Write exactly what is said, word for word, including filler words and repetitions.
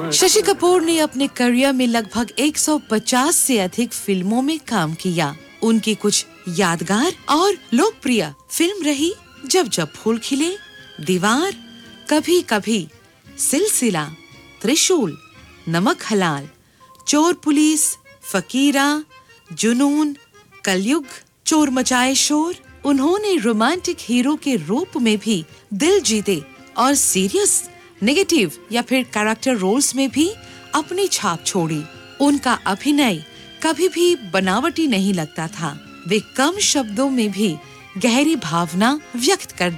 शशि कपूर ने अपने करियर में लगभग एक सौ पचास से अधिक फिल्मों में काम किया। उनकी कुछ यादगार और लोकप्रिय फिल्म रही जब जब फूल खिले, दीवार, कभी कभी, सिलसिला, त्रिशूल, नमक हलाल, चोर पुलिस, फकीरा, जुनून, कलयुग, चोर मचाए शोर। उन्होंने रोमांटिक हीरो के रूप में भी दिल जीते और सीरियस, नेगेटिव या फिर कैरेक्टर रोल्स में भी अपनी छाप छोड़ी। उनका अभिनय कभी भी बनावटी नहीं लगता था। वे कम शब्दों में भी गहरी भावना व्यक्त कर